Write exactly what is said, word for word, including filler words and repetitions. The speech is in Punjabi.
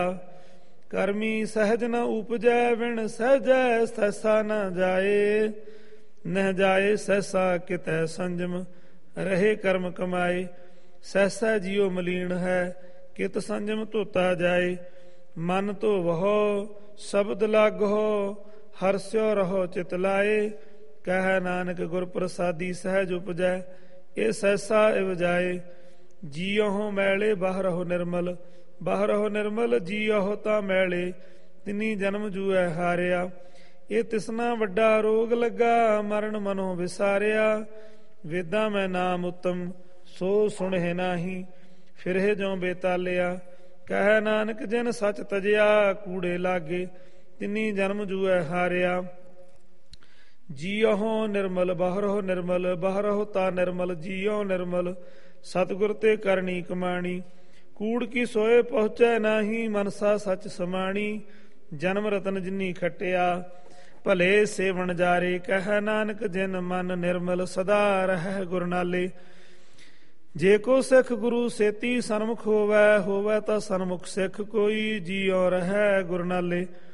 ਕਰਮੀ ਸਹਿਜ ਨ ਉਪਜੈ ਵਿਣ ਸਹਿਜੈ ਸੈਸਾ ਨ ਜਾਏ। ਨਹਿ ਜਾਏ ਸੈਸਾ ਕਿਤੈ ਸੰਜਮ ਰਹੇ ਕਰਮ ਕਮਾਏ। ਸੈਸਾ ਜਿਉ ਮਲੀਨ ਹੈ ਕਿਤ ਸੰਜਮ ਧੋਤਾ ਜਾਏ। ਮਨ ਧੋਵਹੁ ਸ਼ਬਦ ਲਾਗਹੁ ਹਰਸਿਓ ਰਹੋ ਚਿਤ ਲਾਏ। ਕਹਿ ਨਾਨਕ ਗੁਰ ਪ੍ਰਸਾਦੀ ਸਹਿਜ ਉਪਜੈ ਇਹ ਸੈਸਾ ਇਵ ਜਾਏ। ਜੀਉ ਮੈਲੇ ਬਾਹਰਹੁ ਨਿਰਮਲ ਬਾਹਰਹੁ ਨਿਰਮਲ ਜੀਉ ਤਾਂ ਮੈਲੇ ਤਿਨੀ ਜਨਮ ਜੂਐ ਹਾਰਿਆ। ਇਹ ਤਿਸਨਾ ਵੱਡਾ ਰੋਗ ਲੱਗਾ ਮਰਨ ਮਨੋ ਵਿਸਾਰਿਆ। ਵੇਦਾਂ ਮੈਂ ਨਾਮ ਉੱਤਮ ਸੋ ਸੁਣਹਿ ਨਾਹੀ ਫਿਰਹਿ ਜਿਉ ਬੇਤਾਲਿਆ। ਕਹਿ ਨਾਨਕ ਜਿਨ ਸੱਚ ਤਜਿਆ ਕੂੜੇ ਲਾਗੇ ਤਿਨੀ ਜਨਮ ਜੂਐ ਹਾਰਿਆ। ਜੀਉ ਨਿਰਮਲ ਬਾਹਰਹੁ ਨਿਰਮਲ ਬਾਹਰਹੁ ਤਾਂ ਨਿਰਮਲ ਜੀਉ ਨਿਰਮਲ ਸਤਿਗੁਰ ਤੇ ਕਰਨੀ ਕਮਾਣੀ। ਕੂੜ ਕੀ ਸੋਏ ਪਹੁੰਚੈ ਨਾਹੀ ਮਨਸਾ ਸੱਚ ਸਮਾਣੀ। ਜਨਮ ਰਤਨ ਜਿਨੀ ਖਟਿਆ ਭਲੇ ਸੇਵਣ ਜਾਰੇ। ਕਹਿ ਨਾਨਕ ਜਿਨ ਮਨ ਨਿਰਮਲ ਸਦਾ ਰਹਿ ਗੁਰ ਨਾਲੇ। ਜੇ ਕੋ ਸਿੱਖ ਗੁਰੂ ਸੇਤੀ ਸਨਮੁਖ ਹੋਵੈ ਹੋਵੈ ਤਾਂ ਸਨਮੁਖ ਸਿੱਖ ਕੋਈ ਜੀਉ ਰਹਿ ਗੁਰ ਨਾਲੇ।